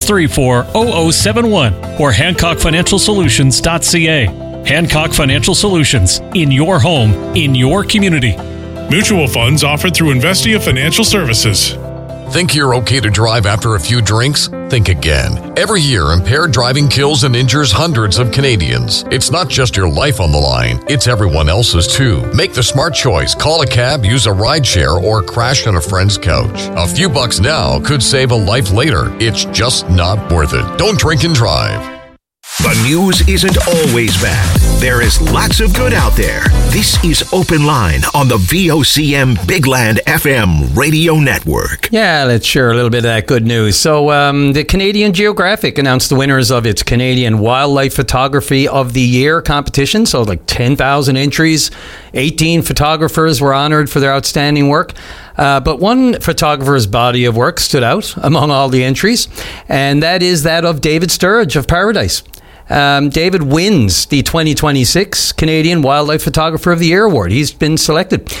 634-0071 or HancockFinancialSolutions.ca. Hancock Financial Solutions. In your home, in your community. Mutual funds offered through Investia Financial Services. Think you're okay to drive after a few drinks? Think again. Every year, impaired driving kills and injures hundreds of Canadians. It's not just your life on the line, it's everyone else's too. Make the smart choice. Call a cab, use a rideshare, or crash on a friend's couch. A few bucks now could save a life later. It's just not worth it. Don't drink and drive. The news isn't always bad. There is lots of good out there. This is Open Line on the VOCM Bigland FM radio network. Yeah, let's share a little bit of that good news. So the Canadian Geographic announced the winners of its Canadian Wildlife Photography of the Year competition. So like 10,000 entries. 18 photographers were honored for their outstanding work. But one photographer's body of work stood out among all the entries, and that is that of David Sturridge of Paradise. David wins the 2026 Canadian Wildlife Photographer of the Year award. He's been selected.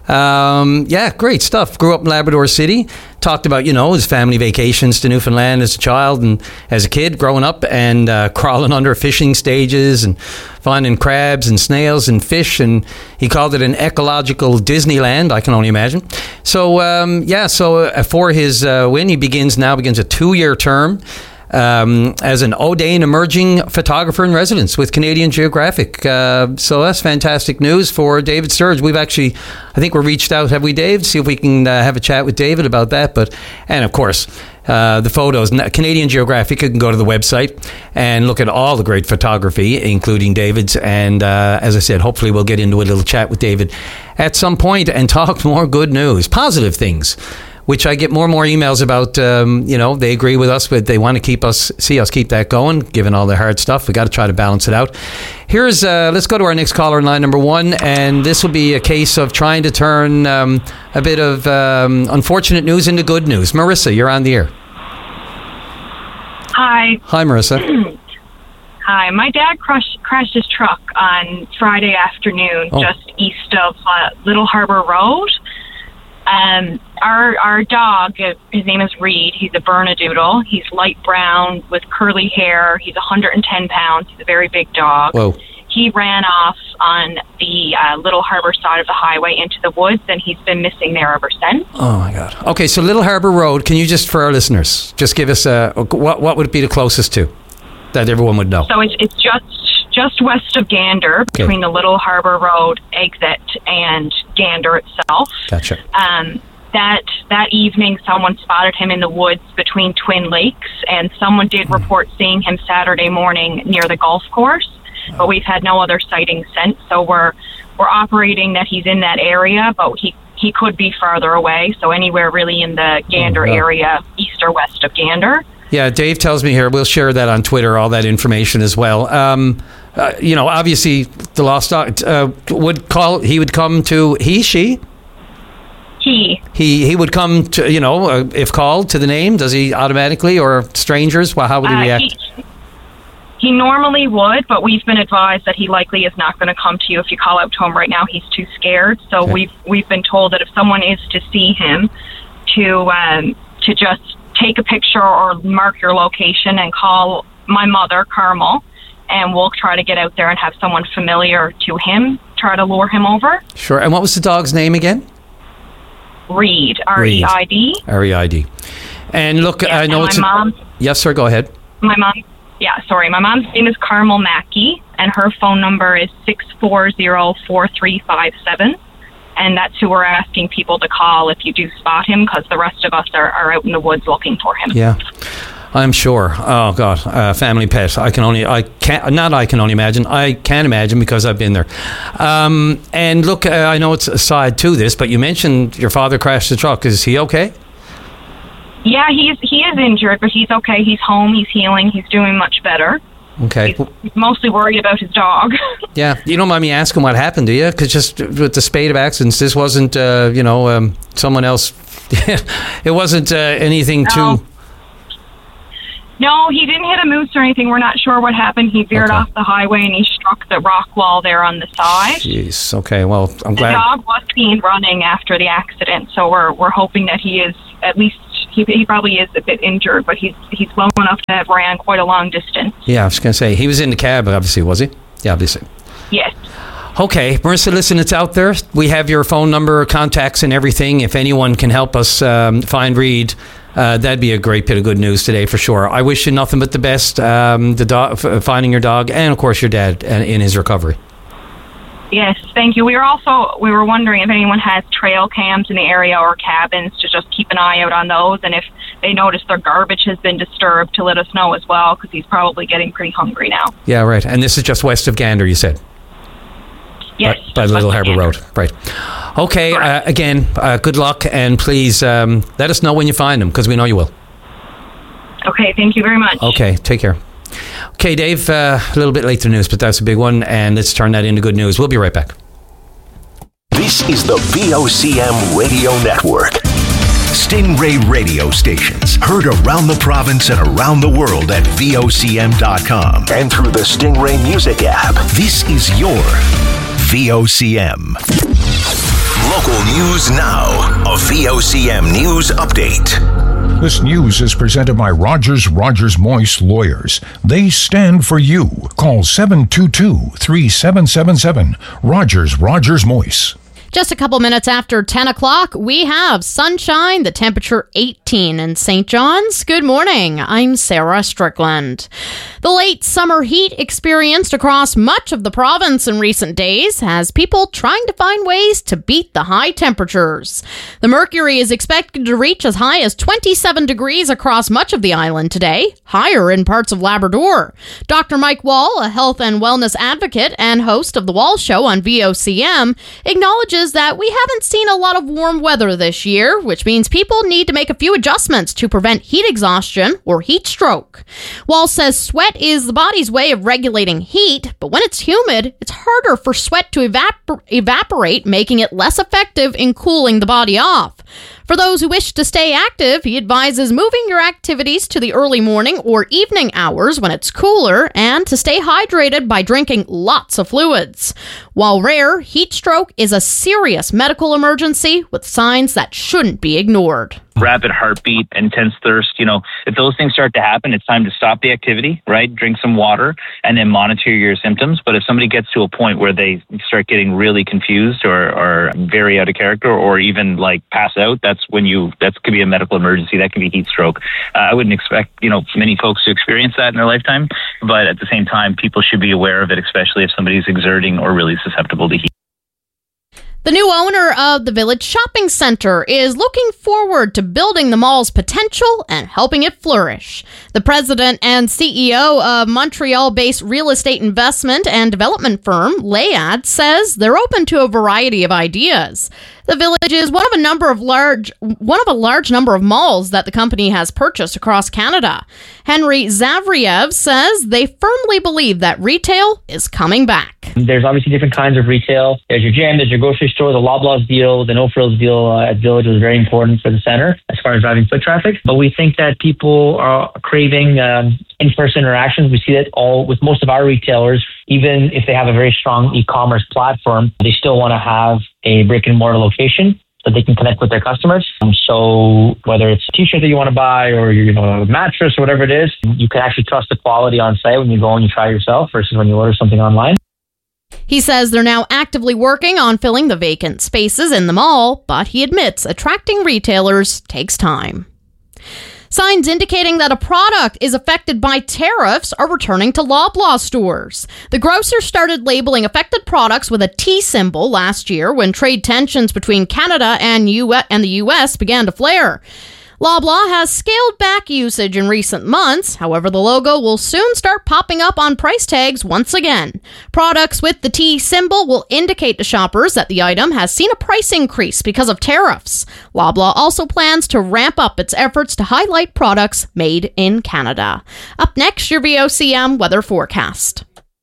Yeah, great stuff. Grew up in Labrador City. Talked about, his family vacations to Newfoundland as a child and as a kid growing up, and crawling under fishing stages and finding crabs and snails and fish. And he called it an ecological Disneyland, I can only imagine. So, for his win, he begins a 2-year term as an O'Dane Emerging Photographer in Residence with Canadian Geographic. So that's fantastic news for David Sturridge. I think we reached out, have we, Dave? See if we can have a chat with David about that. And of course, the photos, Canadian Geographic, you can go to the website and look at all the great photography, including David's. And as I said, hopefully we'll get into a little chat with David at some point and talk more good news, positive things, which I get more and more emails about. They agree with us, but they want to see us keep that going, given all the hard stuff. We got to try to balance it out. Let's go to our next caller in line number 1, and this will be a case of trying to turn a bit of unfortunate news into good news. Marissa, you're on the air. Hi. Hi, Marissa. Hi. My dad crashed his truck on Friday afternoon, just east of Little Harbour Road. Our dog, his name is Reed. He's a Bernedoodle. He's light brown with curly hair. He's 110 pounds. He's a very big dog. Whoa. He ran off on the Little Harbour side of the highway into the woods, and he's been missing there ever since. Oh, my God. Okay, so Little Harbour Road, can you just, for our listeners, just give us what would it be the closest to that everyone would know? So it's just west of Gander, between the Little Harbour Road exit and Gander itself. Gotcha. That evening, someone spotted him in the woods between Twin Lakes, and someone did report seeing him Saturday morning near the golf course. But we've had no other sightings since, so we're operating that he's in that area, but he could be farther away. So anywhere really in the Gander area, east or west of Gander. Yeah, Dave tells me here, we'll share that on Twitter, all that information as well. Obviously, the lost dog he would come to, she? He would come to, if called to the name, does he automatically, or strangers? Well, how would he react? He normally would, but we've been advised that he likely is not going to come to you if you call out to him right now. He's too scared. So we've been told that if someone is to see him, to just take a picture or mark your location and call my mother, Carmel, and we'll try to get out there and have someone familiar to him try to lure him over. Sure. And what was the dog's name again? Reed. R-E-I-D. R-E-I-D. And look, I know it's... Mom... Yes, sir, go ahead. My mom's name is Carmel Mackey, and her phone number is 640-4357. And that's who we're asking people to call if you do spot him, because the rest of us are out in the woods looking for him. Yeah, I'm sure. Oh, God, family pet. I can only imagine. I can't imagine because I've been there. And look, I know it's a side to this, but you mentioned your father crashed the truck. Is he okay? Yeah, he is injured, but he's okay. He's home. He's healing. He's doing much better. Okay. He's mostly worried about his dog. Yeah. You don't mind me asking what happened, do you? Because just with the spate of accidents, this wasn't, someone else. It wasn't anything too... No, he didn't hit a moose or anything. We're not sure what happened. He veered off the highway and he struck the rock wall there on the side. Jeez. Okay. Well, I'm glad. The dog was seen running after the accident, so we're hoping that he is at least he probably is a bit injured, but he's well enough to have ran quite a long distance. Yeah, I was going to say, he was in the cab, obviously, was he? Yeah, obviously. Yes. Okay, Marissa, listen, it's out there. We have your phone number, contacts, and everything. If anyone can help us find Reed, that'd be a great bit of good news today for sure. I wish you nothing but the best, finding your dog, and of course your dad in his recovery. Yes, thank you. We were wondering if anyone has trail cams in the area or cabins to just keep an eye out on those, and if they notice their garbage has been disturbed, to let us know as well, because he's probably getting pretty hungry now. Yeah, right. And this is just west of Gander, you said? Yes. By Little Harbour Road. Right. Okay, again, good luck, and please let us know when you find him, because we know you will. Okay, thank you very much. Okay, take care. Okay, Dave, a little bit late to the news, but that's a big one, and let's turn that into good news. We'll be right back. This is the VOCM Radio Network. Stingray radio stations heard around the province and around the world at VOCM.com and through the Stingray Music app. This is your VOCM. Local news now. A VOCM news update. This news is presented by Rogers Moyse Lawyers. They stand for you. Call 722-3777. Rogers Moyse. Just a couple minutes after 10 o'clock, we have sunshine, the temperature 18 in St. John's. Good morning. I'm Sarah Strickland. The late summer heat experienced across much of the province in recent days has people trying to find ways to beat the high temperatures. The mercury is expected to reach as high as 27 degrees across much of the island today, higher in parts of Labrador. Dr. Mike Wall, a health and wellness advocate and host of The Wall Show on VOCM, acknowledges that we haven't seen a lot of warm weather this year, which means people need to make a few adjustments to prevent heat exhaustion or heat stroke. Wall says sweat is the body's way of regulating heat, but when it's humid, it's harder for sweat to evaporate, making it less effective in cooling the body off. For those who wish to stay active, he advises moving your activities to the early morning or evening hours when it's cooler, and to stay hydrated by drinking lots of fluids. While rare, heat stroke is a serious medical emergency with signs that shouldn't be ignored. Rapid heartbeat, intense thirst, if those things start to happen, it's time to stop the activity, right? Drink some water and then monitor your symptoms. But if somebody gets to a point where they start getting really confused or very out of character or even pass out, that could be a medical emergency. That could be heat stroke. I wouldn't expect, many folks to experience that in their lifetime. But at the same time, people should be aware of it, especially if somebody's exerting or really susceptible to heat. The new owner of the Village Shopping Centre is looking forward to building the mall's potential and helping it flourish. The president and CEO of Montreal-based real estate investment and development firm Layad says they're open to a variety of ideas. The Village is one of a large number of malls that the company has purchased across Canada. Henry Zavriev says they firmly believe that retail is coming back. There's obviously different kinds of retail. There's your gym, there's your grocery store, the Loblaws deal, the No Frills deal at Village was very important for the center as far as driving foot traffic. But we think that people are craving in-person interactions. We see that all with most of our retailers. Even if they have a very strong e-commerce platform, they still want to have a brick-and-mortar location so they can connect with their customers. So whether it's a t-shirt that you want to buy or a mattress or whatever it is, you can actually trust the quality on site when you go and you try yourself versus when you order something online. He says they're now actively working on filling the vacant spaces in the mall, but he admits attracting retailers takes time. Signs indicating that a product is affected by tariffs are returning to Loblaw stores. The grocer started labeling affected products with a T symbol last year when trade tensions between Canada and the U.S. began to flare. Loblaw has scaled back usage in recent months. However, the logo will soon start popping up on price tags once again. Products with the T symbol will indicate to shoppers that the item has seen a price increase because of tariffs. Loblaw also plans to ramp up its efforts to highlight products made in Canada. Up next, your VOCM weather forecast.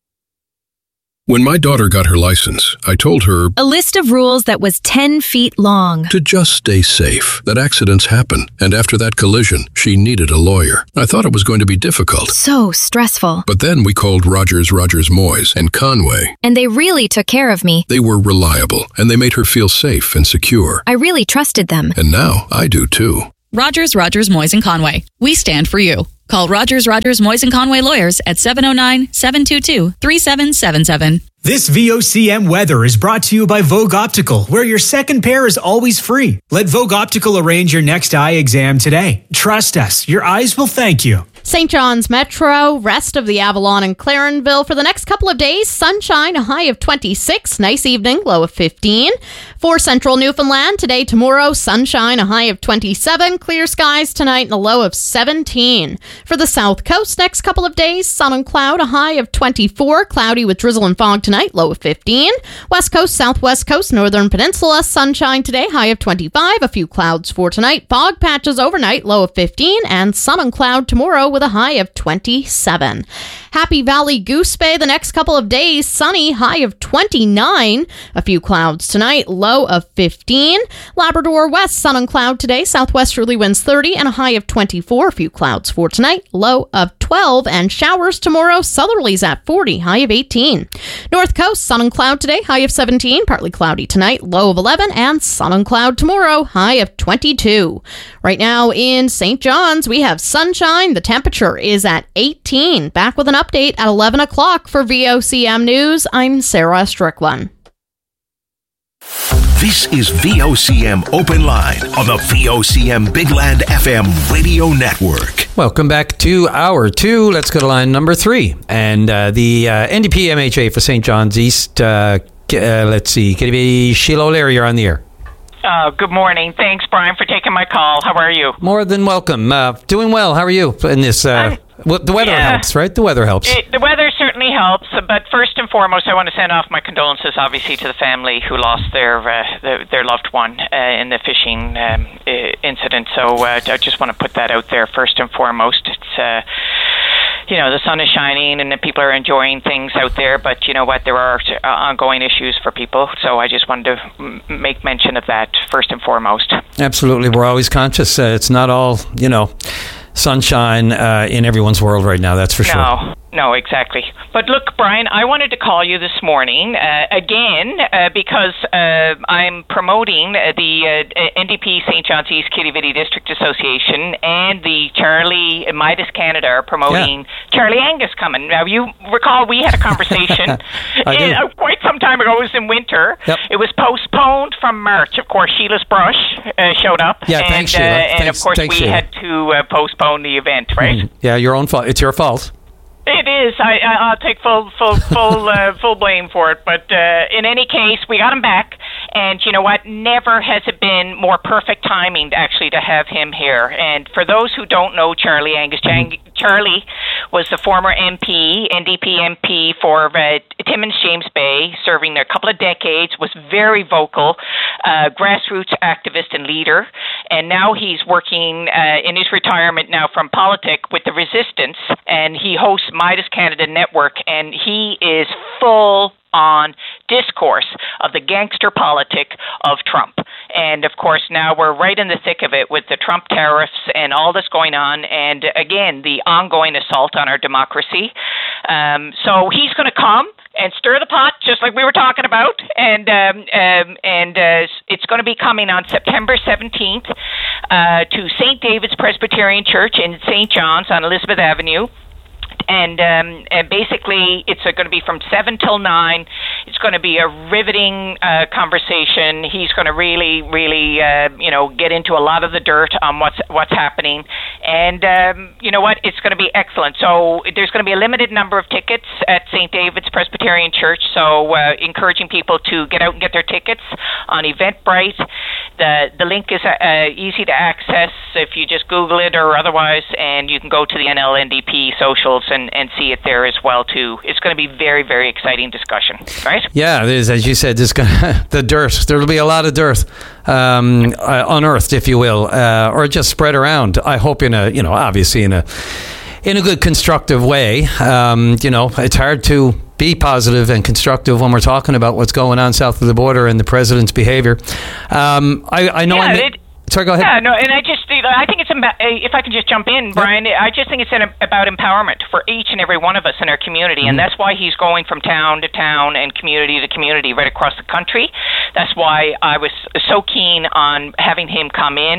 When my daughter got her license, I told her a list of rules that was 10 feet long. To just stay safe, that accidents happen, and after that collision, she needed a lawyer. I thought it was going to be difficult. So stressful. But then we called Rogers Moyse and Conway. And they really took care of me. They were reliable, and they made her feel safe and secure. I really trusted them. And now I do too. Rogers, Moyes & Conway. We stand for you. Call Rogers, Moyes & Conway Lawyers at 709-722-3777. This VOCM weather is brought to you by Vogue Optical, where your second pair is always free. Let Vogue Optical arrange your next eye exam today. Trust us, your eyes will thank you. St. John's Metro, rest of the Avalon and Clarenville for the next couple of days. Sunshine, a high of 26. Nice evening, low of 15. For Central Newfoundland, today, tomorrow, sunshine, a high of 27. Clear skies tonight and a low of 17. For the South Coast, next couple of days, sun and cloud, a high of 24. Cloudy with drizzle and fog tonight, low of 15. West Coast, Southwest Coast, Northern Peninsula, sunshine today, high of 25. A few clouds for tonight. Fog patches overnight, low of 15. And sun and cloud tomorrow with a high of 27. Happy Valley Goose Bay the next couple of days, sunny, high of 29. A few clouds tonight, low of 15. Labrador West, sun and cloud today, southwesterly winds 30 and a high of 24. A few clouds for tonight, low of 12. And showers tomorrow, southerlies at 40, high of 18. North Coast, sun and cloud today, high of 17. Partly cloudy tonight, low of 11. And sun and cloud tomorrow, high of 22. Right now in St. John's, we have sunshine. The temperature is at 18. Back with an update at 11 o'clock for VOCM News. I'm Sarah Strickland. This is VOCM Open Line on the VOCM Big Land FM radio network. Welcome back to Hour 2. Let's go to line number 3. And the NDP MHA for St. John's East, let's see, could it be Sheila O'Leary? You're on the air. Good morning. Thanks, Brian, for taking my call. How are you? More than welcome. Doing well. How are you in this? The weather helps, right? The weather helps. The weather certainly helps, but first and foremost, I want to send off my condolences, obviously, to the family who lost their loved one in the fishing incident. So I just want to put that out there first and foremost. It's the sun is shining and the people are enjoying things out there, but you know what? There are ongoing issues for people, so I just wanted to make mention of that first and foremost. Absolutely. We're always conscious. It's not all, sunshine in everyone's world right now, that's for sure. No, exactly. But look, Brian, I wanted to call you this morning again because I'm promoting the NDP St. John's East Kitty Vitty District Association and the Charlie Midas Canada are promoting Charlie Angus coming. Now, you recall we had a conversation quite some time ago. It was in winter. Yep. It was postponed from March. Of course, Sheila's brush showed up. Yeah, thanks, Sheila. And of course, we had to postpone the event, right? Yeah, your own fault. It's your fault. It is. I'll take full blame for it. But in any case, we got him back, and you know what? Never has it been more perfect timing actually to have him here. And for those who don't know Charlie Angus, Charlie was the former MP, NDP MP for Timmins James Bay, serving there a couple of decades. Was very vocal, grassroots activist and leader, and now he's working in his retirement now from politics with the Resistance, and he hosts Midas Canada Network, and he is full on discourse of the gangster politic of Trump. And of course, now we're right in the thick of it with the Trump tariffs and all this going on, and again, the ongoing assault on our democracy. So he's going to come and stir the pot, just like we were talking about, and it's going to be coming on September 17th to St. David's Presbyterian Church in St. John's on Elizabeth Avenue. And basically, it's going to be from 7 till 9. It's going to be a riveting conversation. He's going to really get into a lot of the dirt on what's happening. And you know what? It's going to be excellent. So there's going to be a limited number of tickets at St. David's Presbyterian Church. So encouraging people to get out and get their tickets on Eventbrite. The link is easy to access if you just Google it or otherwise, and you can go to the NLNDP socials and see it there as well too. It's going to be very, very exciting discussion, right? Yeah, it is. As you said, the dirt. There will be a lot of dirt unearthed, if you will, or just spread around. I hope obviously in a good constructive way. It's hard to be positive and constructive when we're talking about what's going on south of the border and the president's behavior. I know. Sorry, go ahead. Yeah, no, and I think it's about, if I can just jump in, Brian, I just think it's about empowerment for each and every one of us in our community, and that's why he's going from town to town and community to community right across the country. That's why I was so keen on having him come in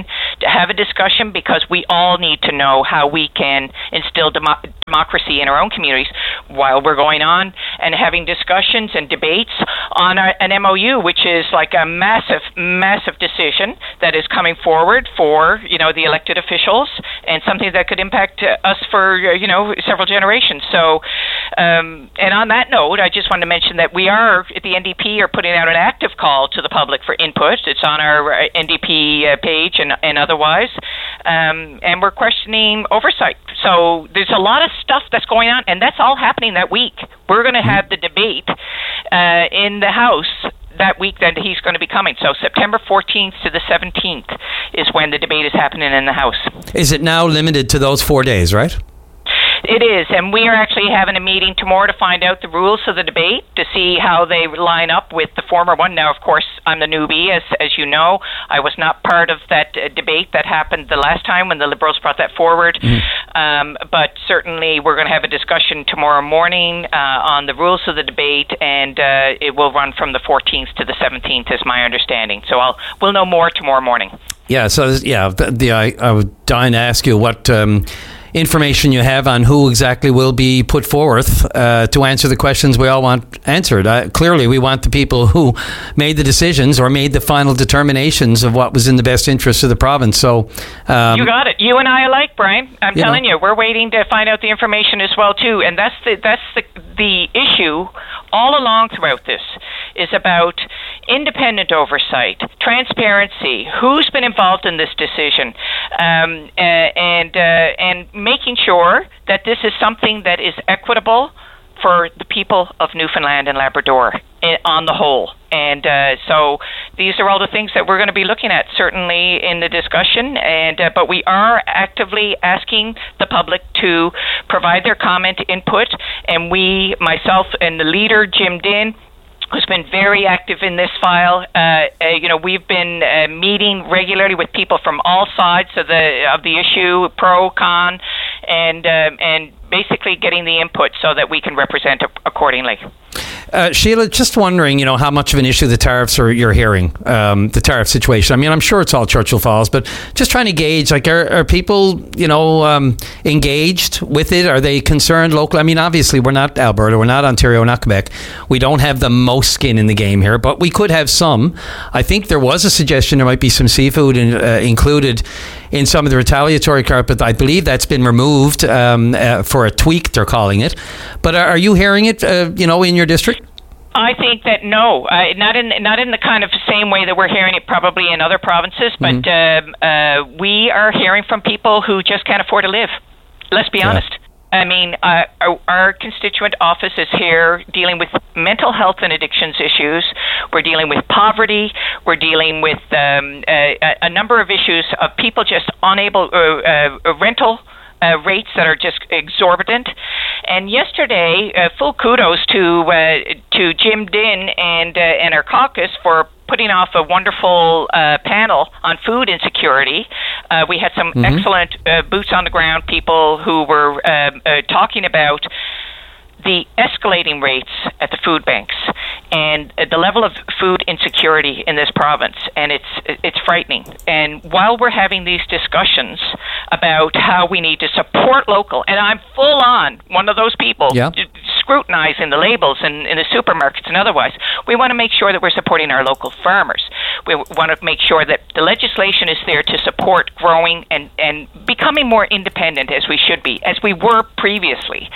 have a discussion, because we all need to know how we can instill democracy in our own communities while we're going on and having discussions and debates on an MOU, which is like a massive, massive decision that is coming forward for, the elected officials, and something that could impact us for, several generations. So, and on that note, I just wanted to mention that we are, at the NDP, are putting out an active call to the public for input. It's on our NDP page and otherwise, and we're questioning oversight. So there's a lot of stuff that's going on, and that's all happening that week. We're going to have the debate in the House that week that he's going to be coming. So September 14th to the 17th is when the debate is happening in the House. Is it now limited to those 4 days, right? It is, and we are actually having a meeting tomorrow to find out the rules of the debate, to see how they line up with the former one. Now, of course, I'm the newbie, as you know. I was not part of that debate that happened the last time when the Liberals brought that forward. But certainly we're going to have a discussion tomorrow morning on the rules of the debate, and it will run from the 14th to the 17th, is my understanding. So we'll know more tomorrow morning. Yeah, so I was dying to ask you what information you have on who exactly will be put forth to answer the questions we all want answered. Clearly, we want the people who made the decisions or made the final determinations of what was in the best interest of the province. So you got it. You and I alike, Brian. I'm telling you, we're waiting to find out the information as well too. And that's the issue all along throughout this, is about independent oversight, transparency, who's been involved in this decision, and making sure that this is something that is equitable for the people of Newfoundland and Labrador on the whole. And so these are all the things that we're going to be looking at, certainly in the discussion. And but we are actively asking the public to provide their comment input. And myself and the leader, Jim Dinn, who's been very active in this file. We've been meeting regularly with people from all sides of the issue, pro, con, and basically getting the input so that we can represent accordingly. Sheila, just wondering, how much of an issue the tariffs you're hearing, the tariff situation. I mean, I'm sure it's all Churchill Falls, but just trying to gauge, are people, engaged with it? Are they concerned locally? I mean, obviously, we're not Alberta, we're not Ontario, we're not Quebec. We don't have the most skin in the game here, but we could have some. I think there was a suggestion there might be some seafood included in some of the retaliatory carpet. I believe that's been removed for a tweak, they're calling it. But are you hearing it, in your district? I think that no, not in the kind of same way that we're hearing it probably in other provinces, but we are hearing from people who just can't afford to live. Let's be honest. I mean, our constituent office is here dealing with mental health and addictions issues. We're dealing with poverty. We're dealing with a number of issues of people just unable, rental rates that are just exorbitant. And yesterday, full kudos to Jim Dinn and our caucus for putting off a wonderful panel on food insecurity. We had some excellent boots on the ground people who were talking about the escalating rates at the food banks and the level of food insecurity in this province, and it's frightening. And while we're having these discussions about how we need to support local, and I'm full on one of those people scrutinizing the labels in the supermarkets and otherwise, we want to make sure that we're supporting our local farmers. We want to make sure that the legislation is there to support growing and becoming more independent, as we should be, as we were previously.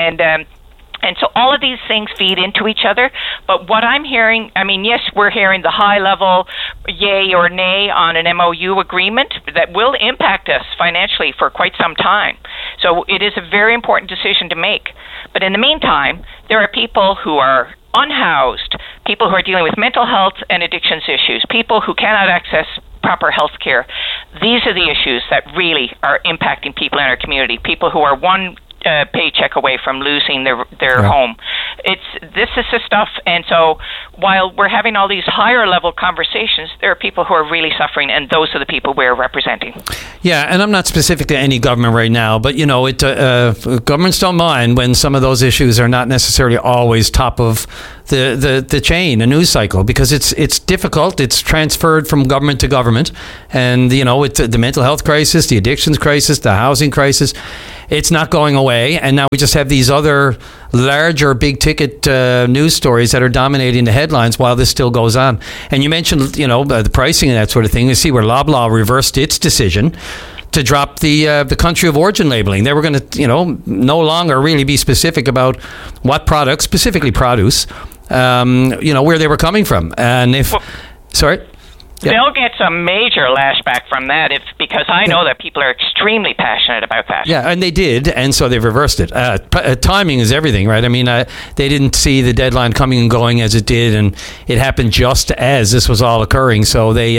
And so all of these things feed into each other. But what I'm hearing, I mean, yes, we're hearing the high level yay or nay on an MOU agreement that will impact us financially for quite some time. So it is a very important decision to make. But in the meantime, there are people who are unhoused, people who are dealing with mental health and addictions issues, people who cannot access proper health care. These are the issues that really are impacting people in our community, people who are one paycheck away from losing their home. This is the stuff, and so while we're having all these higher level conversations, there are people who are really suffering, and those are the people we're representing. Yeah, and I'm not specific to any government right now, but governments don't mind when some of those issues are not necessarily always top of the chain, a news cycle, because it's difficult. It's transferred from government to government, and it's the mental health crisis, the addictions crisis, the housing crisis. It's not going away, and now we just have these other larger, big ticket news stories that are dominating the headlines while this still goes on. And you mentioned, the pricing and that sort of thing. You see where Loblaw reversed its decision to drop the country of origin labeling. They were going to, no longer really be specific about what products, specifically produce, where they were coming from. And sorry? Yep. They'll get some major lashback from that because I know that people are extremely passionate about that. Yeah, and they did, and so they've reversed it. Timing is everything, right? I mean, they didn't see the deadline coming and going as it did, and it happened just as this was all occurring. So they,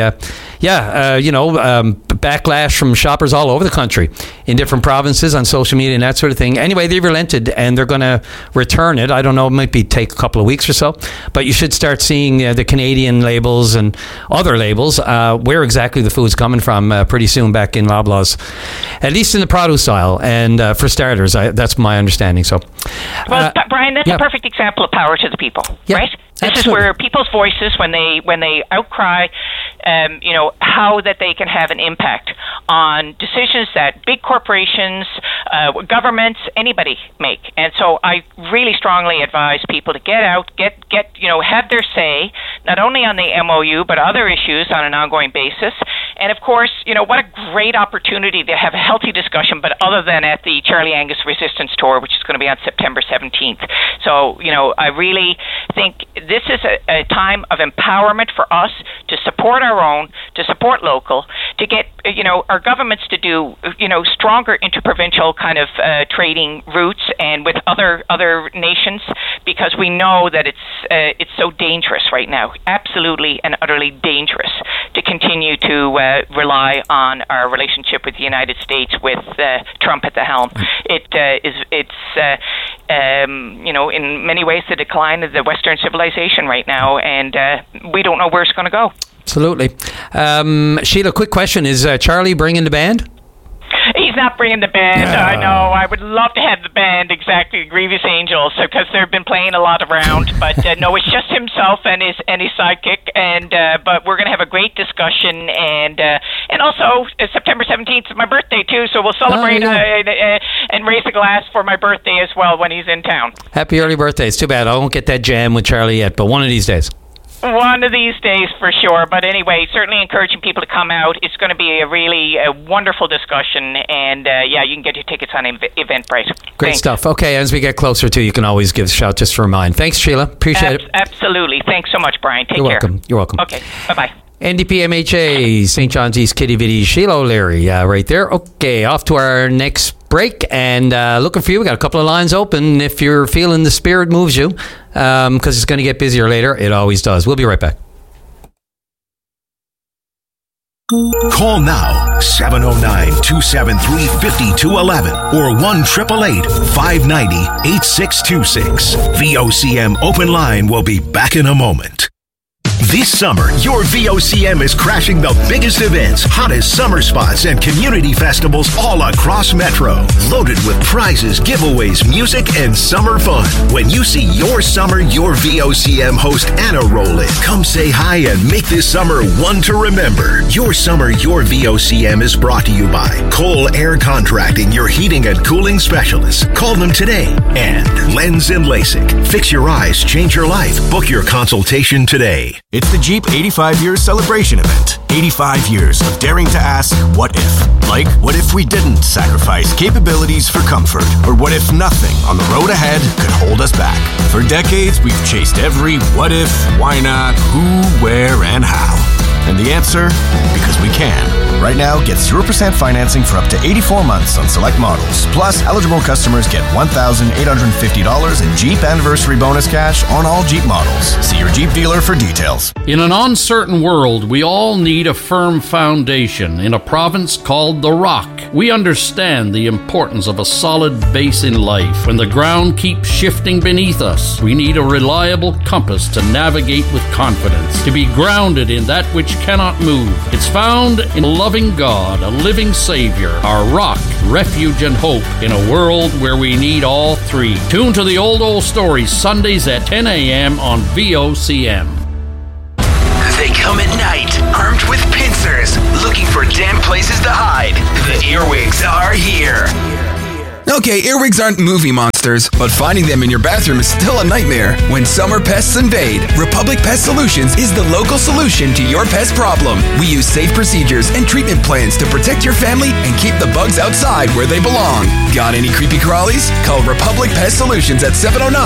backlash from shoppers all over the country in different provinces on social media and that sort of thing. Anyway, they relented, and they're going to return it. I don't know, it might take a couple of weeks or so, but you should start seeing the Canadian labels and other labels where exactly the food's coming from pretty soon back in Loblaw's, at least in the produce aisle. And for starters, that's my understanding. So, Brian, that's a perfect example of power to the people, right? This is where people's voices, when they outcry, how that they can have an impact on decisions that big corporations, governments, anybody make. And so I really strongly advise people to get out, have their say, not only on the MOU, but other issues on an ongoing basis. And of course, what a great opportunity to have a healthy discussion, but other than at the Charlie Angus Resistance Tour, which is going to be on September 17th. So, I really think this is a time of empowerment for us to support our own, to support local, to get, our governments to do, stronger interprovincial kind of trading routes and with other nations, because we know that it's so dangerous right now, absolutely and utterly dangerous, to continue to rely on our relationship with the United States with Trump at the helm. In many ways the decline of the Western civilization right now, and we don't know where it's going to go. Absolutely. Sheila, quick question. Is Charlie bringing the band? He's not bringing the band. I know. I would love to have the band, exactly, Grievous Angels, because they've been playing a lot around. But no, it's just himself and his sidekick. And but we're going to have a great discussion, and also September 17th is my birthday too, so we'll celebrate and raise a glass for my birthday as well when he's in town. Happy early birthday! It's too bad I won't get that jam with Charlie yet, but one of these days. One of these days for sure. But anyway, certainly encouraging people to come out. It's going to be a really wonderful discussion. And you can get your tickets on Eventbrite. Great stuff. Okay, as we get closer to, you can always give a shout just for a remind. Thanks, Sheila. Appreciate it. Absolutely. Thanks so much, Brian. Take care. You're welcome. Okay. Bye-bye. NDPMHA, St. John's East, Kitty Vitty, Sheila O'Leary, right there. Okay, off to our next break, and looking for you. We got a couple of lines open if you're feeling the spirit moves you, because it's going to get busier later. It always does. We'll be right back. Call now, 709-273-5211 or 1-888-590-8626. VOCM Open Line will be back in a moment. This summer, your VOCM is crashing the biggest events, hottest summer spots, and community festivals all across Metro. Loaded with prizes, giveaways, music, and summer fun. When you see your summer, your VOCM host Anna roll in, come say hi and make this summer one to remember. Your summer, your VOCM is brought to you by Cole Air Contracting, your heating and cooling specialists. Call them today. And Lens and LASIK. Fix your eyes, change your life. Book your consultation today. It's the Jeep 85 Years Celebration Event. 85 years of daring to ask, what if? Like, what if we didn't sacrifice capabilities for comfort? Or what if nothing on the road ahead could hold us back? For decades, we've chased every what if, why not, who, where, and how. And the answer? Because we can. Right now, get 0% financing for up to 84 months on select models. Plus, eligible customers get $1,850 in Jeep Anniversary Bonus cash on all Jeep models. See your Jeep dealer for details. In an uncertain world, we all need a firm foundation in a province called The Rock. We understand the importance of a solid base in life. When the ground keeps shifting beneath us, we need a reliable compass to navigate with confidence, to be grounded in that which cannot move. It's found in a loving loving God, a living Savior, our rock, refuge, and hope in a world where we need all three. Tune to the Old Stories Sundays at 10 a.m. on VOCM. They come at night, armed with pincers, looking for damp places to hide. The Earwigs are here. Okay, earwigs aren't movie monsters, but finding them in your bathroom is still a nightmare. When summer pests invade, Republic Pest Solutions is the local solution to your pest problem. We use safe procedures and treatment plans to protect your family and keep the bugs outside where they belong. Got any creepy crawlies? Call Republic Pest Solutions at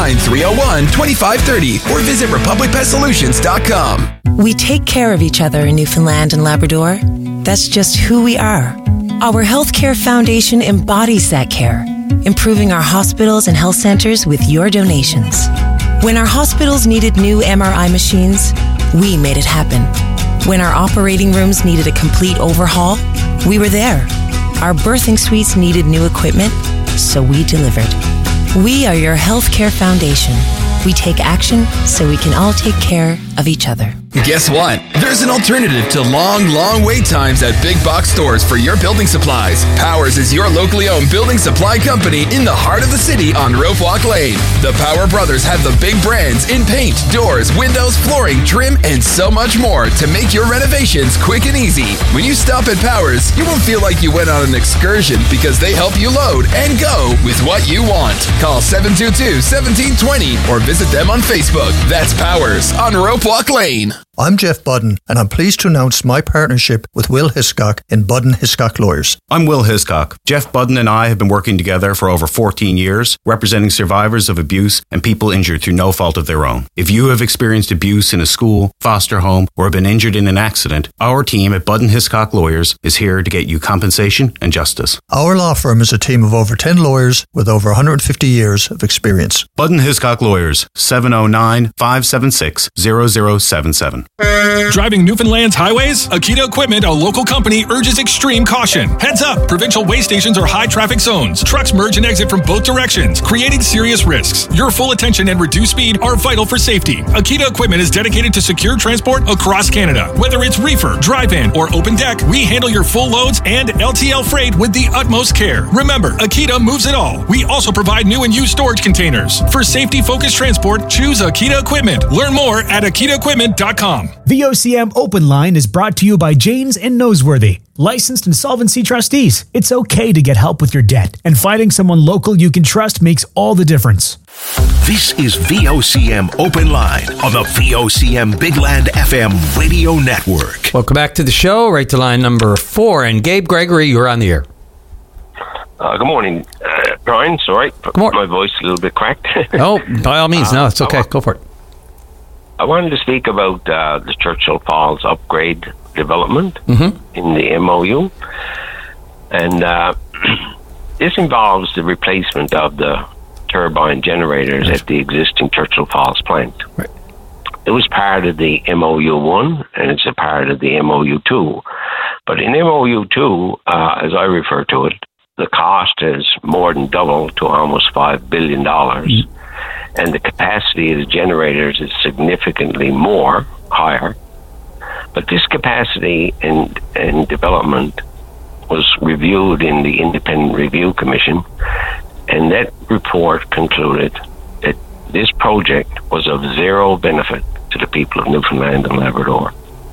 709-301-2530 or visit republicpestsolutions.com. We take care of each other in Newfoundland and Labrador. That's just who we are. Our Healthcare Foundation embodies that care, improving our hospitals and health centers with your donations. When our hospitals needed new MRI machines, we made it happen. When our operating rooms needed a complete overhaul, we were there. Our birthing suites needed new equipment, so we delivered. We are your Healthcare Foundation. We take action so we can all take care of each other. Guess what? There's an alternative to long wait times at big box stores for your building supplies. Powers is your locally owned building supply company in the heart of the city on Rope Walk Lane. The Power Brothers have the big brands in paint, doors, windows, flooring, trim, and so much more to make your renovations quick and easy. When you stop at Powers, you won't feel like you went on an excursion because they help you load and go with what you want. Call 722-1720 or visit them on Facebook. That's Powers on Rope Walk Lane. I'm Jeff Budden, and I'm pleased to announce my partnership with Will Hiscock in Budden Hiscock Lawyers. I'm Will Hiscock. Jeff Budden and I have been working together for over 14 years, representing survivors of abuse and people injured through no fault of their own. If you have experienced abuse in a school, foster home, or have been injured in an accident, our team at Budden Hiscock Lawyers is here to get you compensation and justice. Our law firm is a team of over 10 lawyers with over 150 years of experience. Budden Hiscock Lawyers, 709-576-0077. Driving Newfoundland's highways? Akita Equipment, a local company, urges extreme caution. Heads up, provincial way stations are high traffic zones. Trucks merge and exit from both directions, creating serious risks. Your full attention and reduced speed are vital for safety. Akita Equipment is dedicated to secure transport across Canada. Whether it's reefer, drive-in, or open deck, we handle your full loads and LTL freight with the utmost care. Remember, Akita moves it all. We also provide new and used storage containers. For safety-focused transport, choose Akita Equipment. Learn more at akitaequipment.com. VOCM Open Line is brought to you by Janes and Noseworthy, licensed insolvency trustees. It's okay to get help with your debt, and finding someone local you can trust makes all the difference. This is VOCM Open Line on the VOCM Big Land FM radio network. Welcome back to the show. Right to line number 4. And Gabe Gregory, you're on the air. Good morning, Brian. Sorry, my voice a little bit cracked. Oh, by all means. No, it's okay. Go for it. I wanted to speak about the Churchill Falls upgrade development in the MOU. And this involves the replacement of the turbine generators at the existing Churchill Falls plant. Right. It was part of the MOU 1 and it's a part of the MOU 2. But in MOU 2, as I refer to it, the cost has more than doubled to almost $5 billion. And the capacity of the generators is significantly higher. But this capacity and development was reviewed in the Independent Review Commission, and that report concluded that this project was of zero benefit to the people of Newfoundland and Labrador.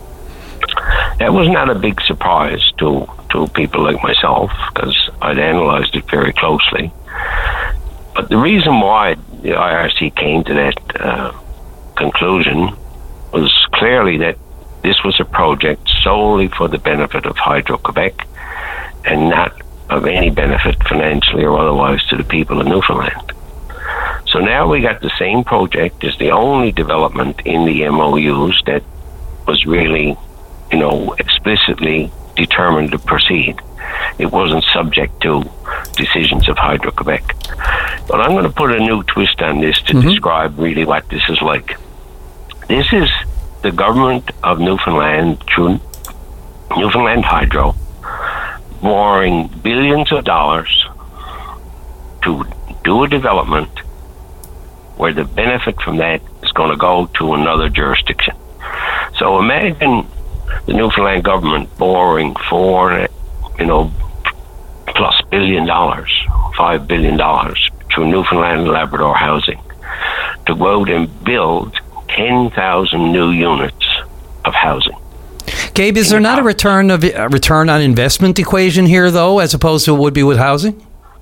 That was not a big surprise to people like myself, because I'd analyzed it very closely. But the reason why the IRC came to that conclusion was clearly that this was a project solely for the benefit of Hydro-Quebec and not of any benefit financially or otherwise to the people of Newfoundland. So now we got the same project as the only development in the MOUs that was really, explicitly determined to proceed. It wasn't subject to decisions of Hydro-Quebec. But I'm going to put a new twist on this to describe really what this is like. This is the government of Newfoundland through Newfoundland Hydro borrowing billions of dollars to do a development where the benefit from that is going to go to another jurisdiction. So imagine the Newfoundland government borrowing $4 plus billion, $5 billion through Newfoundland and Labrador Housing to go out and build 10,000 new units of housing. Gabe, is there not a return on investment equation here, though, as opposed to it would be with housing?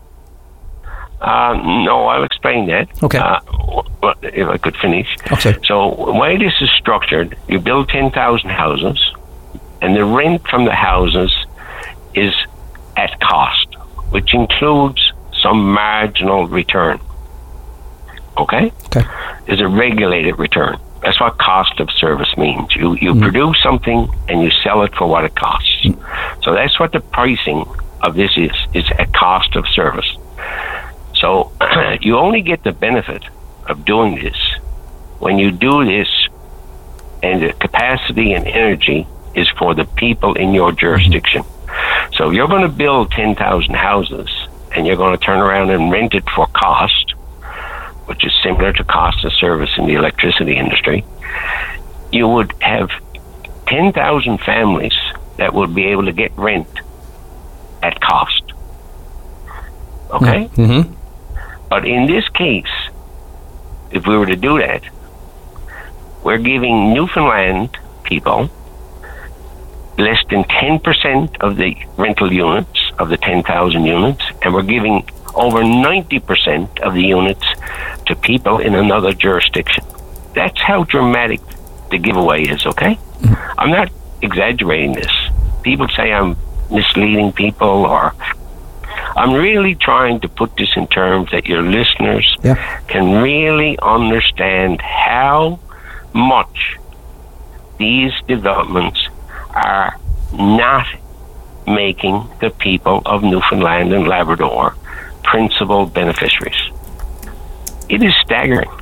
No, I'll explain that. Okay. If I could finish. Okay. So the way this is structured, you build 10,000 houses, and the rent from the houses is at cost, which includes some marginal return. Okay? Okay. Is a regulated return. That's what cost of service means. You produce something and you sell it for what it costs. So that's what the pricing of this is. It's a cost of service. So you only get the benefit of doing this when you do this and the capacity and energy is for the people in your jurisdiction. So if you're going to build 10,000 houses and you're going to turn around and rent it for cost, which is similar to cost of service in the electricity industry, you would have 10,000 families that would be able to get rent at cost. Okay? Mm-hmm. But in this case, if we were to do that, we're giving Newfoundland people less than 10% of the rental units of the 10,000 units, and we're giving over 90% of the units to people in another jurisdiction. That's how dramatic the giveaway is, okay? I'm not exaggerating this. People say I'm misleading people, or I'm really trying to put this in terms that your listeners can really understand how much these developments are not making the people of Newfoundland and Labrador principal beneficiaries. It is staggering.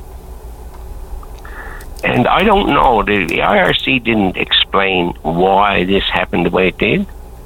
And I don't know, the IRC didn't explain why this happened the way it did.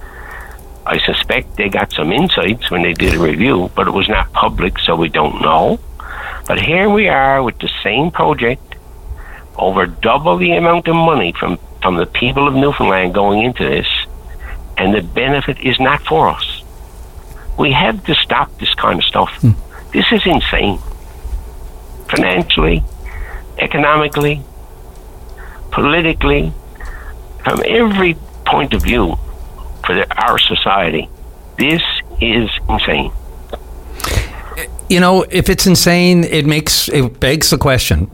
I suspect they got some insights when they did a review, but it was not public, so we don't know. But here we are with the same project, over double the amount of money from the people of Newfoundland going into this, and the benefit is not for us. We have to stop this kind of stuff. This is insane. Financially, economically, politically, from every point of view for our society, this is insane. You know, if it's insane, it begs the question.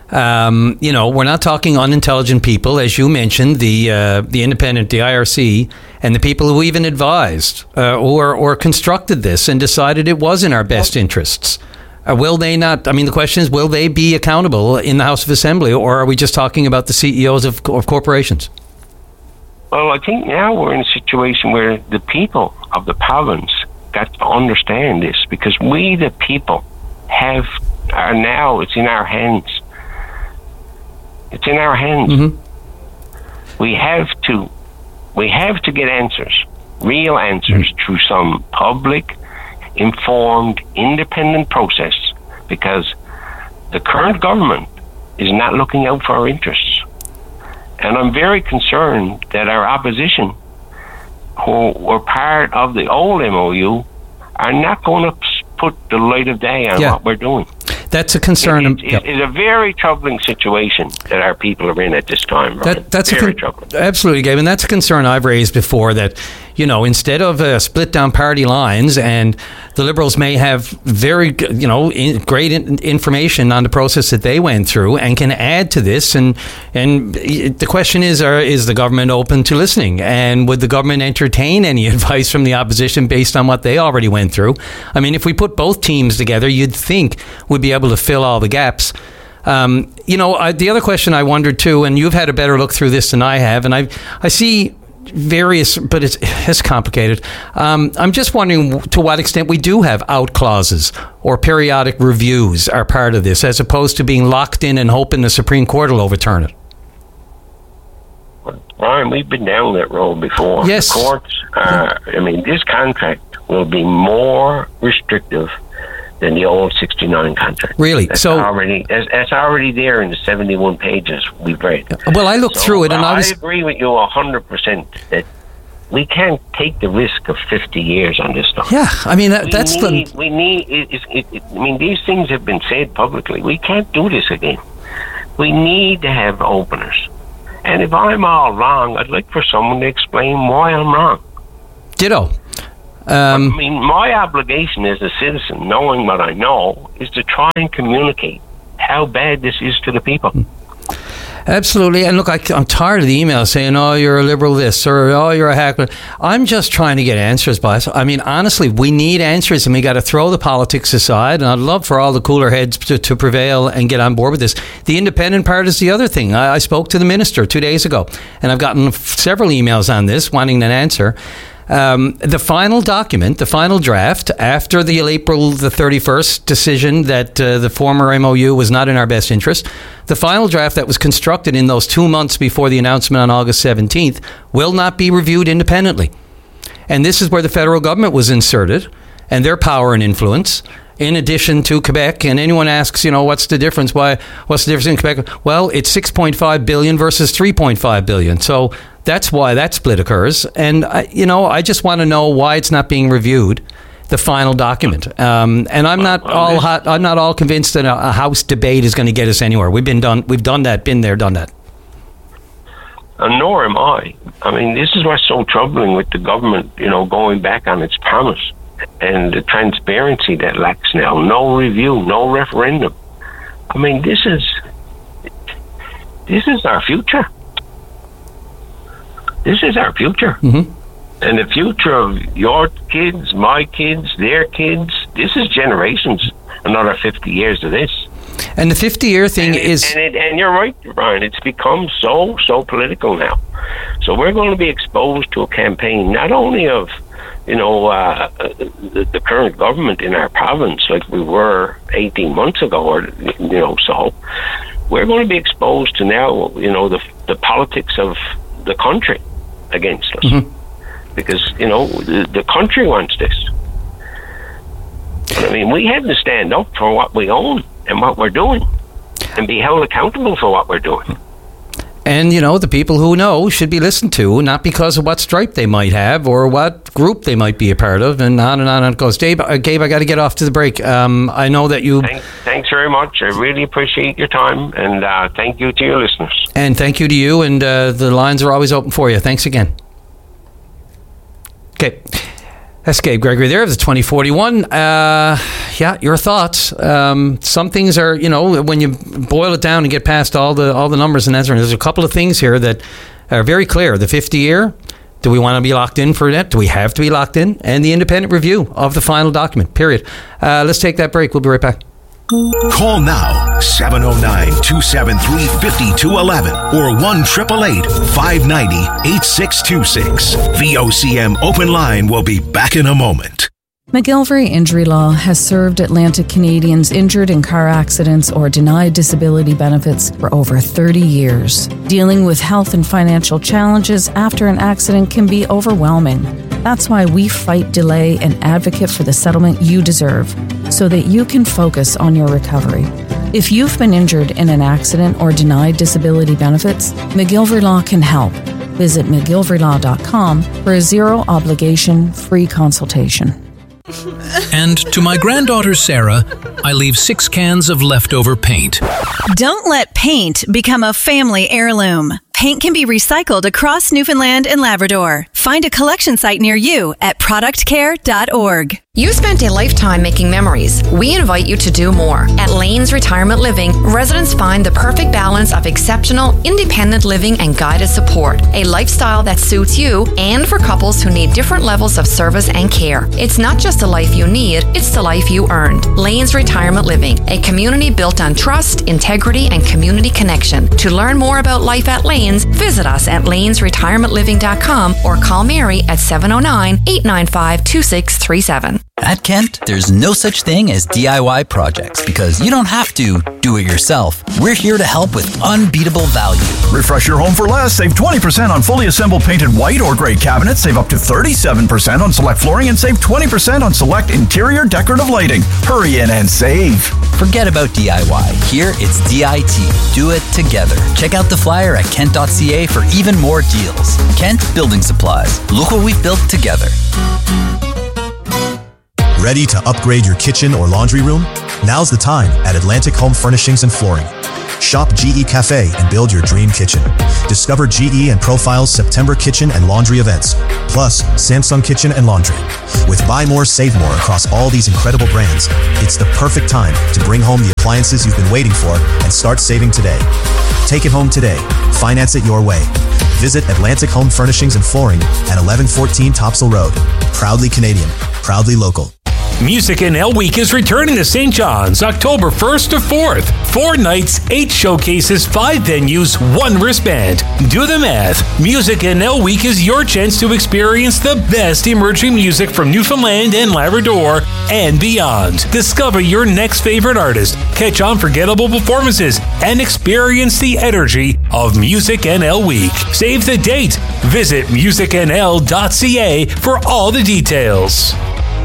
We're not talking unintelligent people, as you mentioned, the independent, the IRC, and the people who even advised or constructed this and decided it was in our best interests. Will they not? I mean, the question is, will they be accountable in the House of Assembly, or are we just talking about the CEOs of corporations? Well, I think now we're in a situation where the people of the province got to understand this, because we, the people, are now, it's in our hands. It's in our hands. Mm-hmm. We have to get answers, real answers, through some public, informed, independent process, because the current government is not looking out for our interests. And I'm very concerned that our opposition, who were part of the old MOU, are not going to put the light of day on what we're doing. That's a concern. It's a very troubling situation that our people are in at this time. That's very troubling. Absolutely, Gabe. And that's a concern I've raised before, that, instead of split down party lines, and the Liberals may have very, great information on the process that they went through and can add to this. And the question is the government open to listening? And would the government entertain any advice from the opposition based on what they already went through? I mean, if we put both teams together, you'd think we'd be able to fill all the gaps. The other question I wondered too, and you've had a better look through this than I have, and I see various, but it's complicated. I'm just wondering to what extent we do have out clauses or periodic reviews are part of this, as opposed to being locked in and hoping the Supreme Court will overturn it. Brian, we've been down that road before. Yes. The courts, this contract will be more restrictive than the old 69 contract. Really? That's already there in the 71 pages we've read. Well, I looked through it, and I agree with you 100% that we can't take the risk of 50 years on this stuff. Yeah, I mean, these things have been said publicly. We can't do this again. We need to have openers. And if I'm all wrong, I'd like for someone to explain why I'm wrong. Ditto. My obligation as a citizen, knowing what I know, is to try and communicate how bad this is to the people. Absolutely. And look, I'm tired of the emails saying, oh, you're a liberal this, or oh, you're a hacker. I'm just trying to get answers, boss. I mean, honestly, we need answers, and we got to throw the politics aside. And I'd love for all the cooler heads to prevail and get on board with this. The independent part is the other thing. I spoke to the minister 2 days ago, and I've gotten several emails on this wanting an answer. The final document, the final draft, after the April the 31st decision that the former MOU was not in our best interest, the final draft that was constructed in those 2 months before the announcement on August 17th will not be reviewed independently. And this is where the federal government was inserted and their power and influence, in addition to Quebec. And anyone asks, what's the difference? What's the difference in Quebec? Well, it's 6.5 billion versus 3.5 billion. So that's why that split occurs. And, I just want to know why it's not being reviewed, the final document. And I'm not all convinced that a House debate is going to get us anywhere. We've done that, been there, done that. And nor am I. I mean, this is what's so troubling with the government, going back on its promise and the transparency that lacks now. No review, no referendum. I mean, this is our future. This is our future. Mm-hmm. And the future of your kids, my kids, their kids, this is generations, another 50 years of this. And the 50-year thing And you're right, Brian, it's become so political now. So we're going to be exposed to a campaign, not only of, the current government in our province, like we were 18 months ago, or, so. We're going to be exposed to now, the politics of the country against us. Mm-hmm. Because, the country wants this. I mean, we have to stand up for what we own and what we're doing and be held accountable for what we're doing. And, the people who know should be listened to, not because of what stripe they might have or what group they might be a part of, and on it goes. Gabe, I got to get off to the break. I know that you... Thanks very much. I really appreciate your time, and thank you to your listeners. And thank you to you, and the lines are always open for you. Thanks again. Okay. That's Gabe Gregory there of the 2041. Your thoughts. Some things are, when you boil it down and get past all the numbers and answers, there's a couple of things here that are very clear. The 50-year, do we want to be locked in for that? Do we have to be locked in? And the independent review of the final document, period. Let's take that break. We'll be right back. Call now, 709-273-5211 or 1-888-590-8626. VOCM Open Line will be back in a moment. McGillivray Injury Law has served Atlantic Canadians injured in car accidents or denied disability benefits for over 30 years. Dealing with health and financial challenges after an accident can be overwhelming. That's why we fight, delay, and advocate for the settlement you deserve, so that you can focus on your recovery. If you've been injured in an accident or denied disability benefits, McGillivray Law can help. Visit McGillivraylAw.com for a zero-obligation, free consultation. And to my granddaughter Sarah, I leave 6 cans of leftover paint. Don't let paint become a family heirloom. Paint can be recycled across Newfoundland and Labrador. Find a collection site near you at productcare.org. You spent a lifetime making memories. We invite you to do more. At Lane's Retirement Living, residents find the perfect balance of exceptional, independent living and guided support. A lifestyle that suits you and for couples who need different levels of service and care. It's not just the life you need, it's the life you earned. Lane's Retirement Living, a community built on trust, integrity, and community connection. To learn more about life at Lane's, visit us at lanesretirementliving.com or call Mary at 709-895-2637. At Kent, there's no such thing as DIY projects because you don't have to do it yourself. We're here to help with unbeatable value. Refresh your home for less. Save 20% on fully assembled painted white or gray cabinets. Save up to 37% on select flooring and save 20% on select interior decorative lighting. Hurry in and save. Forget about DIY. Here, it's DIT. Do it together. Check out the flyer at kent.ca for even more deals. Kent Building Supplies. Look what we've built together. Ready to upgrade your kitchen or laundry room? Now's the time at Atlantic Home Furnishings and Flooring. Shop GE Cafe and build your dream kitchen. Discover GE and Profile's September kitchen and laundry events, plus Samsung Kitchen and Laundry. With buy more, save more across all these incredible brands, it's the perfect time to bring home the appliances you've been waiting for and start saving today. Take it home today. Finance it your way. Visit Atlantic Home Furnishings and Flooring at 1114 Topsail Road. Proudly Canadian, proudly local. Music NL Week is returning to St. John's October 1st to 4th. 4 nights, 8 showcases, 5 venues, 1 wristband. Do the math. Music NL Week is your chance to experience the best emerging music from Newfoundland and Labrador and beyond. Discover your next favorite artist, catch unforgettable performances, and experience the energy of Music NL Week. Save the date. Visit musicnl.ca for all the details.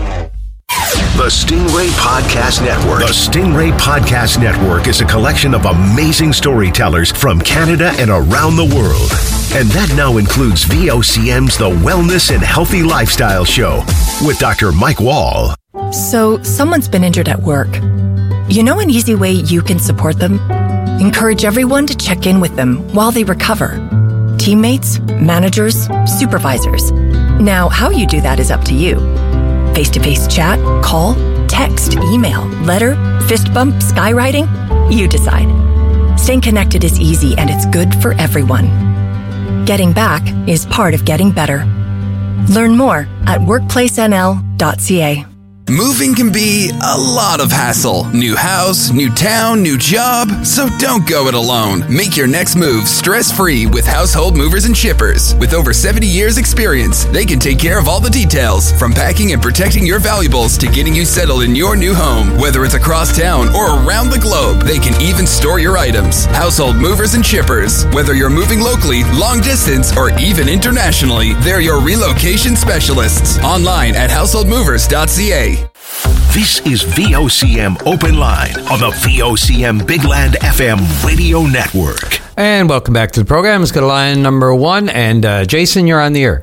The Stingray Podcast Network. The Stingray Podcast Network is a collection of amazing storytellers from Canada and around the world. And that now includes VOCM's The Wellness and Healthy Lifestyle Show with Dr. Mike Wall. So, someone's been injured at work. You know an easy way you can support them? Encourage everyone to check in with them while they recover. Teammates, managers, supervisors. Now, how you do that is up to you. Face-to-face chat, call, text, email, letter, fist bump, skywriting? You decide. Staying connected is easy and it's good for everyone. Getting back is part of getting better. Learn more at workplacenl.ca. Moving can be a lot of hassle. New house, new town, new job. So don't go it alone. Make your next move stress-free with Household Movers and Shippers. With over 70 years experience, they can take care of all the details, from packing and protecting your valuables to getting you settled in your new home. Whether it's across town or around the globe, they can even store your items. Household Movers and Shippers. Whether you're moving locally, long distance, or even internationally, they're your relocation specialists. Online at householdmovers.ca. This is VOCM Open Line on the VOCM Big Land FM radio network. And welcome back to the program. Let's go to line number 1. And Jason, you're on the air.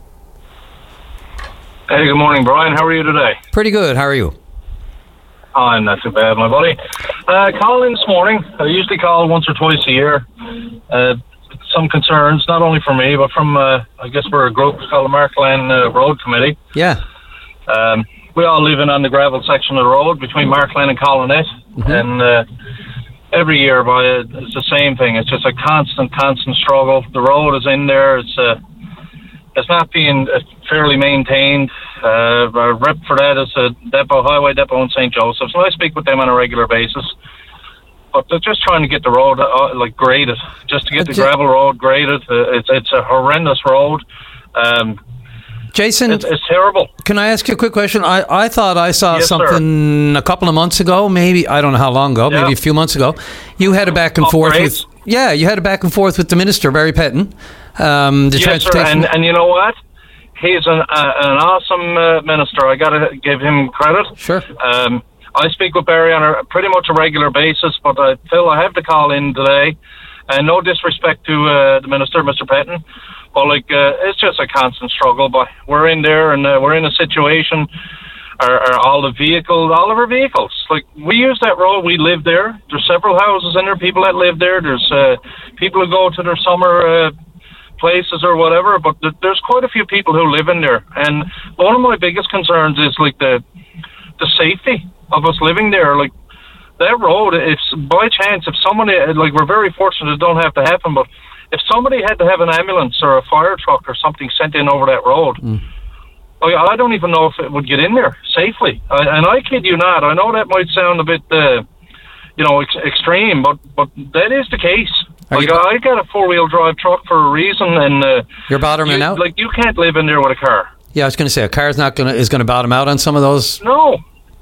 Hey, good morning, Brian. How are you today? Pretty good. How are you? I'm not too bad, my buddy. Calling this morning. I usually call once or twice a year. Some concerns, not only for me, but from, I guess we're a group called the Markland Road Committee. Yeah. We all live in on the gravel section of the road between Markland and Colonette. Mm-hmm. And every year it's the same thing. It's just a constant struggle. The road is in there. It's not being fairly maintained. Our rep for that is a highway depot in St. Joseph's. And I speak with them on a regular basis. But they're just trying to get the road graded, just to get the gravel road graded. It's a horrendous road. Jason, it's terrible. Can I ask you a quick question? I thought I saw something a couple of months ago, maybe, I don't know how long ago, maybe a few months ago. You had a back and forth with, you had a back and forth with the minister, Barry Pettin. Yes, sir, and you know what? He's an awesome minister. I got to give him credit. Sure. I speak with Barry on a pretty much a regular basis, but Phil, I have to call in today. And no disrespect to the minister, Mr. Pettin. But it's just a constant struggle. But we're in there, and we're in a situation. All of our vehicles. We use that road. We live there. There's several houses in there. People that live there. There's people who go to their summer places or whatever. But there's quite a few people who live in there. And one of my biggest concerns is the safety of us living there. That road. If by chance, if somebody we're very fortunate it don't have to happen, but if somebody had to have an ambulance or a fire truck or something sent in over that road, I don't even know if it would get in there safely. And I kid you not. I know that might sound a bit, extreme, but that is the case. I got a 4-wheel drive truck for a reason, and you're bottoming out. You can't live in there with a car. Yeah, I was going to say a car's is going to bottom out on some of those. No,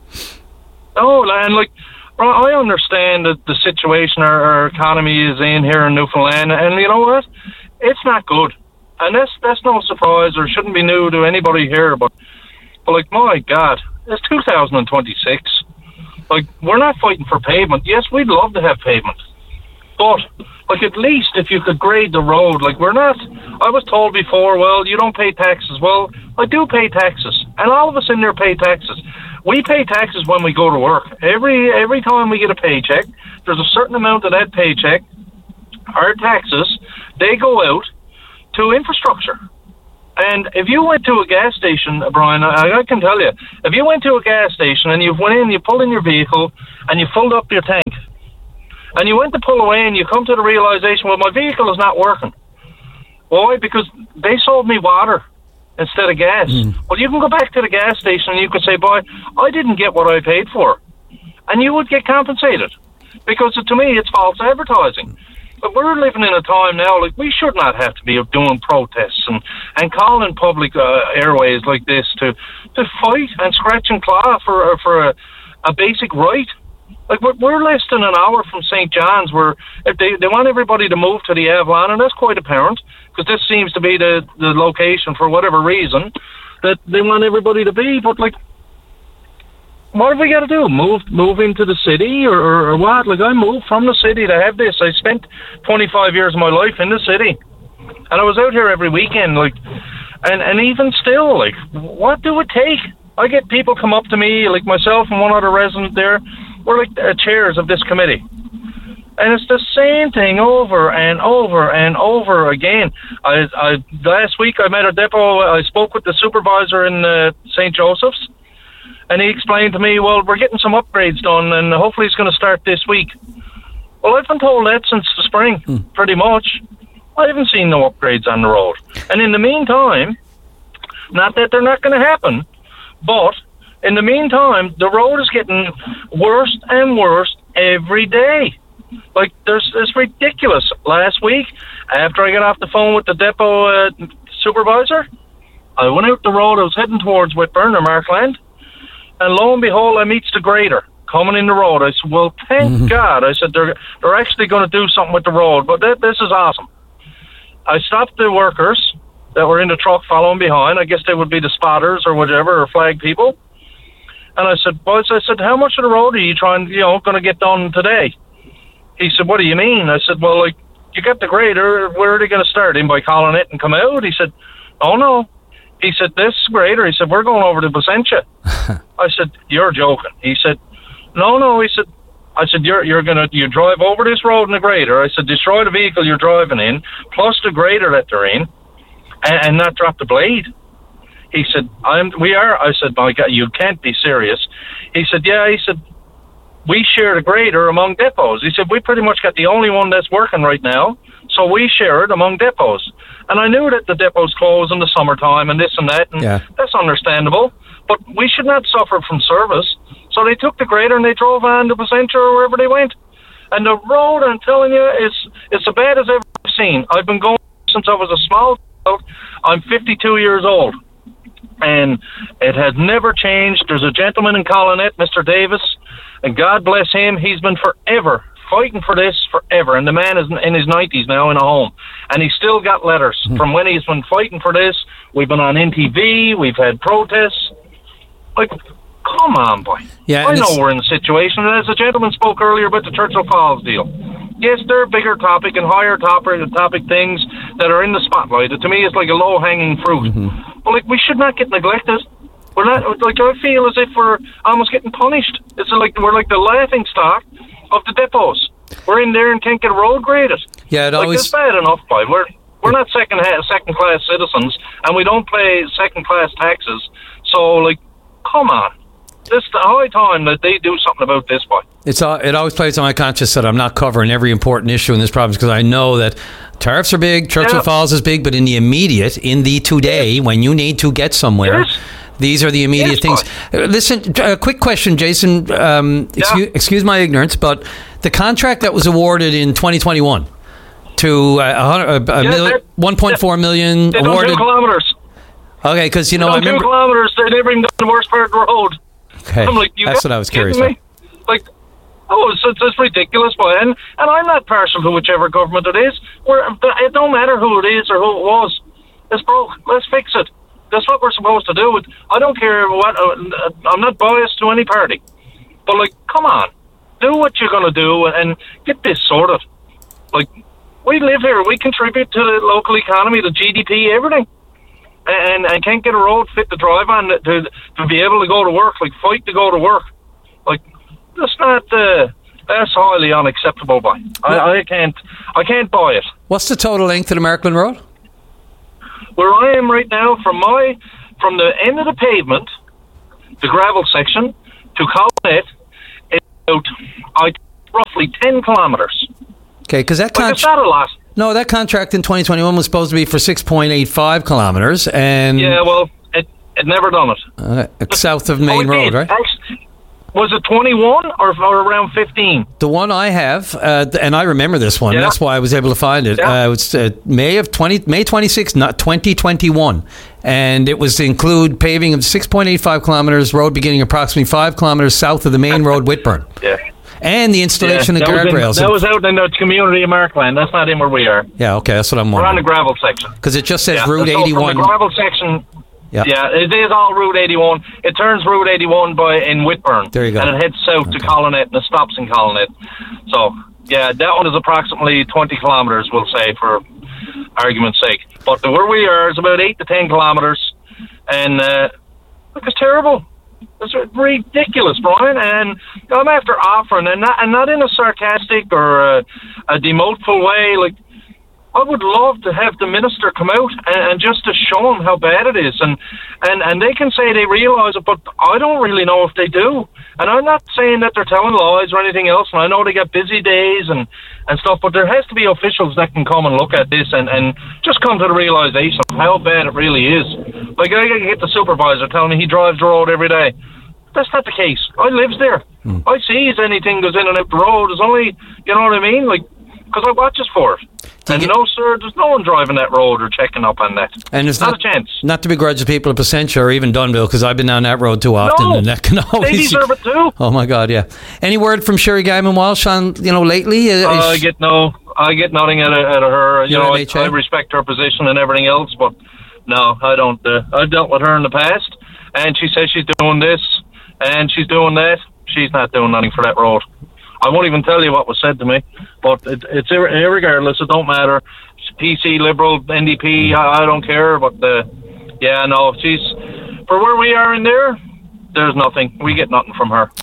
and like I understand that the situation our economy is in here in Newfoundland, and you know what, it's not good, and that's no surprise or shouldn't be new to anybody here. But like, my God, it's 2026. Like, we're not fighting for pavement. Yes, we'd love to have pavement, but like, at least if you could grade the road, like, we're not. I was told before, well, you don't pay taxes. Well, I do pay taxes, and all of us in there pay taxes. We pay taxes when we go to work. Every time we get a paycheck, there's a certain amount of that paycheck, our taxes, they go out to infrastructure. And if you went to a gas station, Brian, I can tell you, if you went to a gas station and you went in, you pulled in your vehicle, and you filled up your tank, and you went to pull away, and you come to the realization, well, my vehicle is not working. Why? Because they sold me water instead of gas. Well, you can go back to the gas station and you can say, boy, I didn't get what I paid for. And you would get compensated. Because to me, it's false advertising. But we're living in a time now, like, we should not have to be doing protests and calling public airways like this to fight and scratch and claw for a basic right. Like, we're less than an hour from St. John's, where if they want everybody to move to the Avalon, and that's quite apparent, because this seems to be the location for whatever reason that they want everybody to be. But, like, what have we got to do? Move into the city or what? Like, I moved from the city to have this. I spent 25 years of my life in the city, and I was out here every weekend, like, and even still, like, what do it take? I get people come up to me, like myself and one other resident there. We're like chairs of this committee. And it's the same thing over and over and over again. Last week I met a depot. I spoke with the supervisor in St. Joseph's, and he explained to me, well, we're getting some upgrades done, and hopefully it's going to start this week. Well, I've been told that since the spring, pretty much. I haven't seen no upgrades on the road. And in the meantime, not that they're not going to happen, but in the meantime, the road is getting worse and worse every day. Like, it's ridiculous. Last week, after I got off the phone with the depot supervisor, I went out the road. I was heading towards Whitburn or Markland, and lo and behold, I meets the grader coming in the road. I said, well, thank God. I said, they're actually going to do something with the road, but this is awesome. I stopped the workers that were in the truck following behind. I guess they would be the spotters or whatever, or flag people. And I said, boys, how much of the road are you trying, going to get done today? He said, what do you mean? I said, well, like, you got the grader. Where are they going to start? In by calling it and come out? He said, oh, no. He said, this grader. He said, we're going over to Placentia. I said, you're joking. He said, no. He said, I said, you drive over this road in the grader. I said, destroy the vehicle you're driving in, plus the grader that they're in, and not drop the blade. He said, we are. I said, my God, you can't be serious. He said, yeah. He said, we share the grader among depots. He said, we pretty much got the only one that's working right now, so we share it among depots. And I knew that the depots close in the summertime and this and that, and that's understandable. But we should not suffer from service. So they took the grader and they drove on to Placentia or wherever they went. And the road, I'm telling you, it's as bad as I've ever seen. I've been going since I was a small child. I'm 52 years old. And it has never changed. There's a gentleman in Colonette, Mr. Davis, and God bless him, he's been forever fighting for this forever. And the man is in his 90s now in a home. And he's still got letters from when he's been fighting for this. We've been on NTV. We've had protests. Like, come on, boy. Yeah, I know we're in a situation. And as the gentleman spoke earlier about the Churchill Falls deal, yes, there are bigger topic and higher topic things that are in the spotlight. To me, it's like a low-hanging fruit. But, like, we should not get neglected. We're not, like, I feel as if we're almost getting punished. It's like we're like the laughing stock of the depots. We're in there and can't get a road graded. Yeah, it's bad enough, boy. We're not second-class citizens, and we don't pay second-class taxes. So, like, come on. It's the high time that they do something about this, boy. It always plays on my conscience that I'm not covering every important issue in this province, because I know that tariffs are big, Churchill Falls is big, but in the immediate, in the today, when you need to get somewhere, these are the immediate things. Listen, a quick question, Jason. Excuse my ignorance, but the contract that was awarded in 2021 to 1.4 million awarded. kilometers. Okay, because, I 2 remember... kilometres, they never even got the worst part of the road. Okay, I'm like, that's what I was curious about. Like, it's ridiculous, boy. And I'm not partial to whichever government it is. It don't matter who it is or who it was. It's broke. Let's fix it. That's what we're supposed to do. I don't care what... I'm not biased to any party. But, like, come on. Do what you're going to do and get this sorted. Like, we live here. We contribute to the local economy, the GDP, everything. And can't get a road fit to drive on to be able to go to work, like fight to go to work. Like, that's highly unacceptable, boy. I can't buy it. What's the total length of the Markland Road? Where I am right now, from the end of the pavement, the gravel section, to Colnet, it's about roughly 10 kilometres. Okay, because that it's not a lot. No, that contract in 2021 was supposed to be for 6.85 kilometres, and yeah, well, it never done it. South of Main Road, right? Was it 21 or around 15? The one I have, and I remember this one. Yeah. That's why I was able to find it. Yeah. It was May 26, not 2021, and it was to include paving of 6.85 kilometres, road beginning approximately 5 kilometres south of the main road, Whitburn. Yeah. And the installation of guardrails. That was out in the community of Markland. That's not in where we are. Yeah, okay, that's what I'm wondering. We're on the gravel section. Because it just says Route 81. From the gravel section, yeah, it is all Route 81. It turns Route 81 in Whitburn. There you go. And it heads south to Colnet, and it stops in Colnet. So, yeah, that one is approximately 20 kilometres, we'll say, for argument's sake. But where we are is about 8 to 10 kilometres. And, look, it's terrible. It's ridiculous, Brian, and I'm after offering, and not in a sarcastic or a demoteful way. Like, I would love to have the minister come out and just to show them how bad it is, and they can say they realise it, but I don't really know if they do. And I'm not saying that they're telling lies or anything else, and I know they got busy days and stuff, but there has to be officials that can come and look at this and just come to the realisation of how bad it really is. Like, I get the supervisor telling me he drives the road every day. That's not the case. I lives there. I sees anything goes in and out the road. There's only, you know what I mean? Like, because I watches for it. No, sir, there's no one driving that road or checking up on that. And it's not a chance. Not to begrudge the people of Placentia or even Dunville, because I've been down that road too often, and that can always. They deserve it too. Oh my God, yeah. Any word from Sherry Guyman Walsh on lately? I get nothing out of her. You know, I respect her position and everything else, but no, I don't. I've dealt with her in the past, and she says she's doing this and she's doing that. She's not doing nothing for that road. I won't even tell you what was said to me, but it's irregardless. It don't matter. PC, Liberal, NDP, I don't care. But yeah, no, she's for where we are in there. There's nothing. We get nothing from her.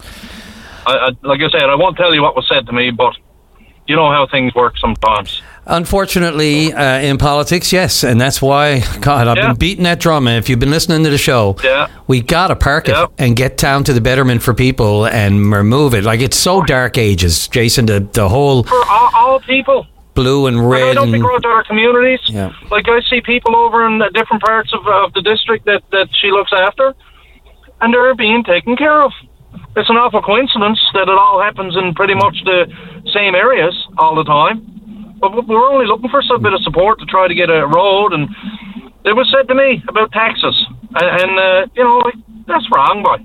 Like I said, I won't tell you what was said to me, but you know how things work sometimes. Unfortunately, in politics, yes, and that's why, God, I've been beating that drum. And if you've been listening to the show, we got to park it and get down to the betterment for people and remove it. Like, it's so dark ages, Jason, the whole... For all people. Blue and red. I don't think we're out to our communities. Yeah. Like, I see people over in different parts of the district that she looks after, and they're being taken care of. It's an awful coincidence that it all happens in pretty much the same areas all the time. But we're only looking for some bit of support to try to get a road, and it was said to me about taxes, and you know, like, that's wrong, boy.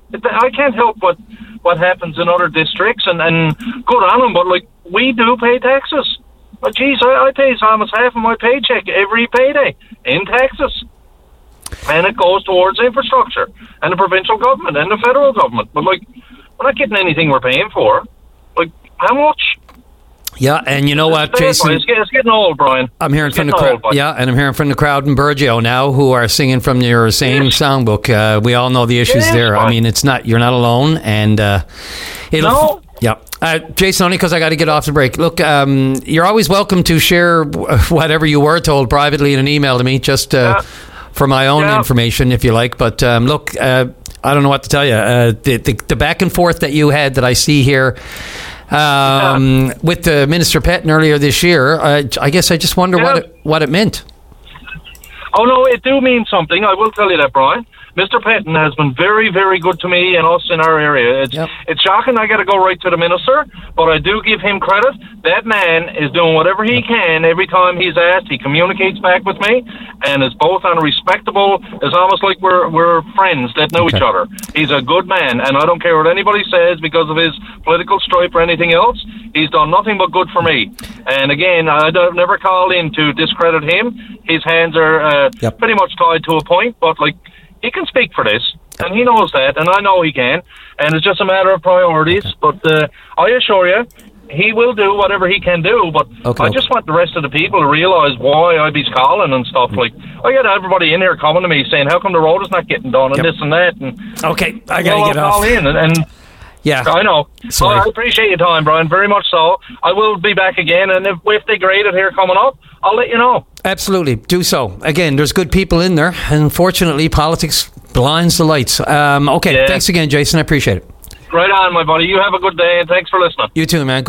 I can't help what happens in other districts, and good on them, but like, we do pay taxes. But geez, I pay almost half of my paycheck every payday in taxes, and it goes towards infrastructure and the provincial government and the federal government. But like, we're not getting anything we're paying for. Like, how much? Yeah, and you know what, Jason? It's getting old, Brian. I'm hearing from the crowd. Yeah, and I'm hearing from the crowd in Burgeo now who are singing from your same songbook. We all know the issues there. Fine. I mean, you're not alone, and No. Yeah. Jason, only because I got to get off the break. Look, you're always welcome to share whatever you were told privately in an email to me, just for my own information, if you like. But look, I don't know what to tell you. The back and forth that you had that I see here with the Minister Petten earlier this year, I guess I just wonder what it meant. Oh, no, it do mean something. I will tell you that, Brian. Mr. Petton has been very, very good to me and us in our area. It's shocking I got to go right to the minister, but I do give him credit. That man is doing whatever he can every time he's asked. He communicates back with me, and is both on a respectable. It's almost like we're friends that know each other. He's a good man, and I don't care what anybody says because of his political stripe or anything else. He's done nothing but good for me. And again, I've never called in to discredit him. His hands are pretty much tied to a point, but like, he can speak for this, and he knows that, and I know he can, and it's just a matter of priorities. But I assure you, he will do whatever he can do, but I just want the rest of the people to realise why IB's calling and stuff. Like, I got everybody in here coming to me saying, how come the road is not getting done, and this and that. And I got to get off. And yeah, I know. Sorry. Well, I appreciate your time, Brian, very much so. I will be back again, and if they grade it here coming up, I'll let you know. Absolutely, do so. Again, there's good people in there. Unfortunately, politics blinds the lights. Thanks again, Jason. I appreciate it. Right on, my buddy. You have a good day, and thanks for listening. You too, man. Good